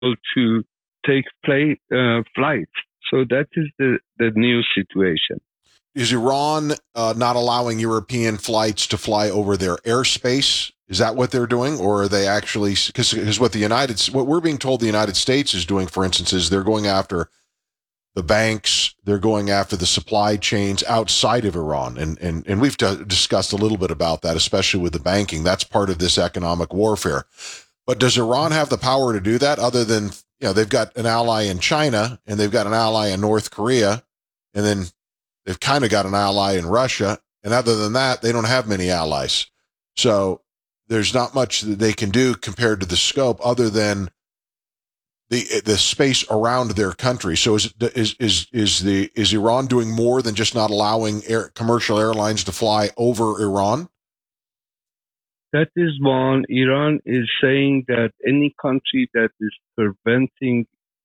to take flights. So that is the new situation. Is Iran not allowing European flights to fly over their airspace? Is that what they're doing, or are they actually? Because what we're being told the United States is doing, for instance, is they're going after the banks, they're going after the supply chains outside of Iran, and we've discussed a little bit about that, especially with the banking. That's part of this economic warfare. But does Iran have the power to do that? Other than they've got an ally in China and they've got an ally in North Korea, and then they've kind of got an ally in Russia. And other than that, they don't have many allies. So there's not much that they can do compared to the scope other than the space around their country. So is Iran doing more than just not allowing commercial airlines to fly over Iran? That is one. Iran is saying that any country that is preventing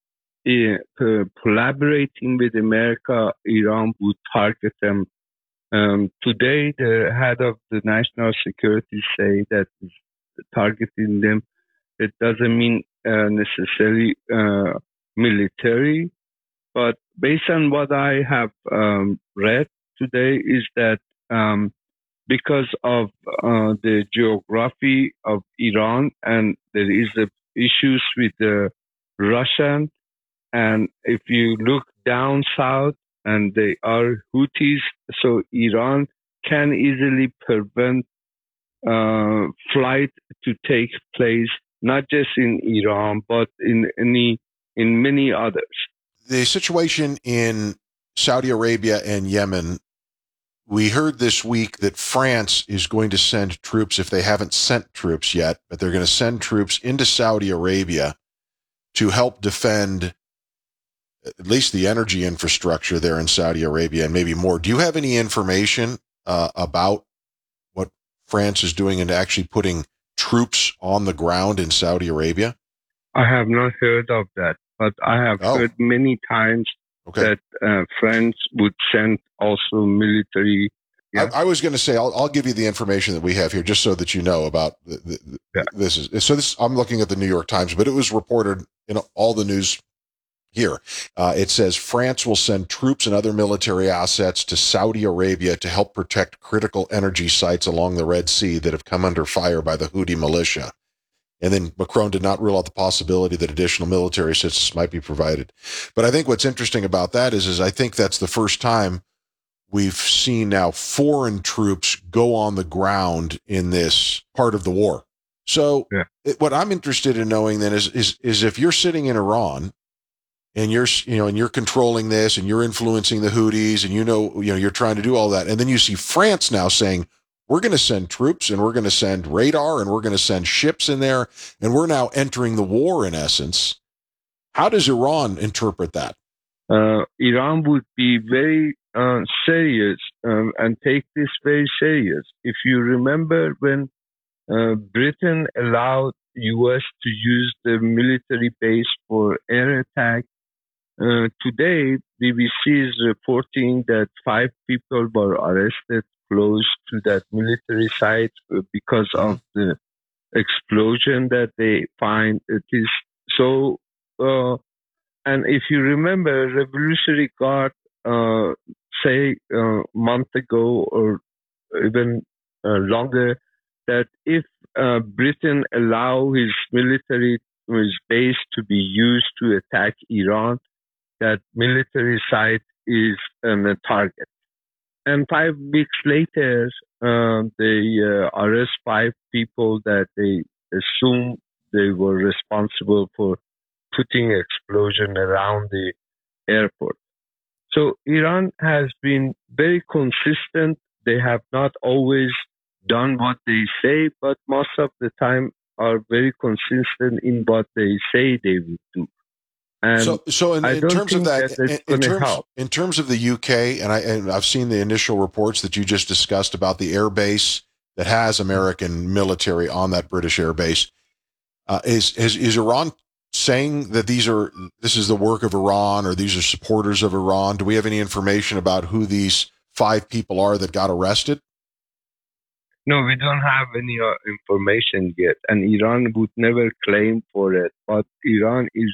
collaborating with America, Iran would target them. Today, the head of the national security say that is targeting them. It doesn't mean necessarily military, but based on what I have read today is that because of the geography of Iran and there is issues with the Russian, and if you look down south and they are Houthis, so Iran can easily prevent flight to take place, not just in Iran, but in many others. The situation in Saudi Arabia and Yemen, we heard this week that France is going to send troops, if they haven't sent troops yet, but they're going to send troops into Saudi Arabia to help defend at least the energy infrastructure there in Saudi Arabia and maybe more. Do you have any information about what France is doing and actually putting troops on the ground in Saudi Arabia? I have not heard of that, but I have heard many times that France would send also military. Yeah. I was going to say, I'll give you the information that we have here just so that you know about this. I'm looking at the New York Times, but it was reported in all the news here. It says France will send troops and other military assets to Saudi Arabia to help protect critical energy sites along the Red Sea that have come under fire by the Houthi militia. And then Macron did not rule out the possibility that additional military assistance might be provided. But I think what's interesting about that is I think that's the first time we've seen now foreign troops go on the ground in this part of the war. So what I'm interested in knowing then is if you're sitting in Iran and you're controlling this and you're influencing the Houthis and you're trying to do all that, and then you see France now saying, we're going to send troops and we're going to send radar and we're going to send ships in there, and we're now entering the war in essence. How does Iran interpret that? Iran would be very serious and take this very serious. If you remember when Britain allowed U.S. to use the military base for air attack, today BBC is reporting that 5 people were arrested close to that military site because of the explosion that they find. It is so. And if you remember, Revolutionary Guard say a month ago or even longer that if Britain allow his military, his base to be used to attack Iran, that military site is a target. And 5 weeks later, they arrest 5 people that they assume they were responsible for putting explosion around the airport. So Iran has been very consistent. They have not always done what they say, but most of the time are very consistent in what they say they would do. And so in terms of that, in terms of the UK, and I've seen the initial reports that you just discussed about the air base that has American military on that British air base. Is Iran saying that this is the work of Iran or these are supporters of Iran? Do we have any information about who these 5 people are that got arrested? No, we don't have any information yet, and Iran would never claim for it. But Iran is